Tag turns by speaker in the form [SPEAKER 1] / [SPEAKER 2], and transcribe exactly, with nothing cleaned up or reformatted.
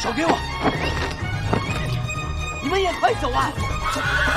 [SPEAKER 1] 手给我！你们也快走啊！